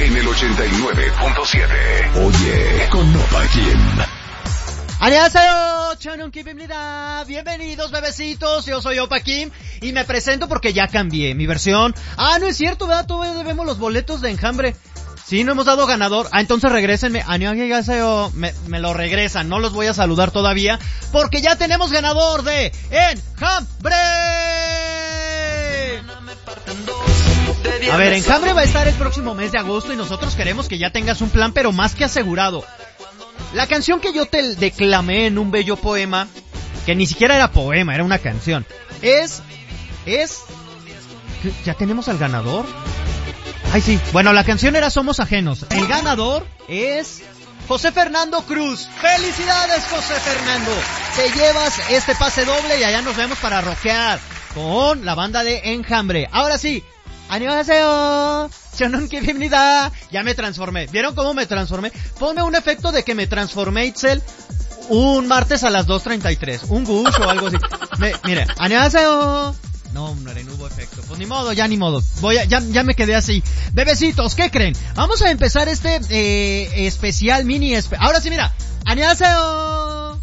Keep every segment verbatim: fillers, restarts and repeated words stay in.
en el ochenta y nueve punto siete. Oye, con Opa Kim. ¡Annyeonghaseyo! ¡Chonun-ki-bimnida! Bienvenidos, bebecitos, yo soy Opa Kim y me presento porque ya cambié mi versión. Ah, no es cierto, ¿verdad? Todavía debemos los boletos de Enjambre. Sí, no hemos dado ganador. Ah, entonces regrésenme. ¡Annyeonghaseyo! Me, me lo regresan, no los voy a saludar todavía porque ya tenemos ganador de Enjambre. A ver, Enjambre va a estar el próximo mes de agosto y nosotros queremos que ya tengas un plan, pero más que asegurado. La canción que yo te declamé en un bello poema, que ni siquiera era poema, era una canción, es... es... ¿Ya tenemos al ganador? Ay, sí. Bueno, la canción era Somos Ajenos. El ganador es... José Fernando Cruz. ¡Felicidades, José Fernando! Te llevas este pase doble y allá nos vemos para rockear con la banda de Enjambre. Ahora sí, ¡Annyeonghaseyo! ¡Chonun-ki-bimnida! Ya me transformé. ¿Vieron cómo me transformé? Ponme un efecto de que me transformé, Itzel, un martes a las dos treinta y tres. Un gush o algo así. Me, mire, ¡Annyeonghaseyo! No, hombre, no hubo efecto. Pues ni modo, ya ni modo. Voy a, ya, ya me quedé así. Bebecitos, ¿qué creen? Vamos a empezar este eh, especial, mini espe... Ahora sí, mira. ¡Annyeonghaseyo!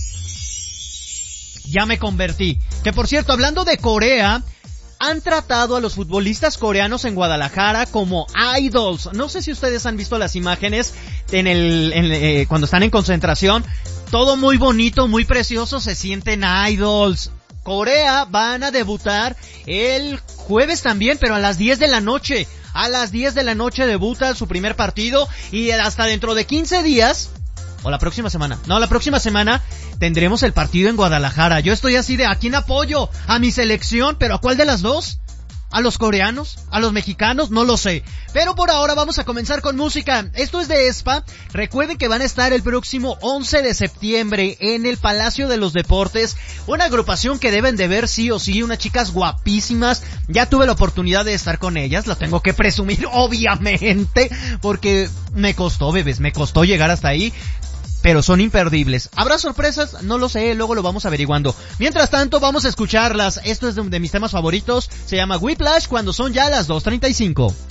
Ya me convertí. Que por cierto, hablando de Corea, han tratado a los futbolistas coreanos en Guadalajara como idols. No sé si ustedes han visto las imágenes en el, en, eh, cuando están en concentración. Todo muy bonito, muy precioso, se sienten idols. Corea van a debutar el jueves también, pero a las diez de la noche. A las diez de la noche debuta su primer partido y hasta dentro de quince días, o la próxima semana, no, la próxima semana tendremos el partido en Guadalajara. Yo estoy así de, ¿a quién apoyo? ¿A mi selección? ¿Pero a cuál de las dos? ¿A los coreanos? ¿A los mexicanos? No lo sé. Pero por ahora vamos a comenzar con música. Esto es de Espa. Recuerden que van a estar el próximo once de septiembre en el Palacio de los Deportes. Una agrupación que deben de ver sí o sí. Unas chicas guapísimas. Ya tuve la oportunidad de estar con ellas. Lo tengo que presumir, obviamente. Porque me costó, bebés. Me costó llegar hasta ahí. Pero son imperdibles. ¿Habrá sorpresas? No lo sé, luego lo vamos averiguando. Mientras tanto, vamos a escucharlas. Esto es de, de mis temas favoritos. Se llama Whiplash cuando son ya las dos treinta y cinco.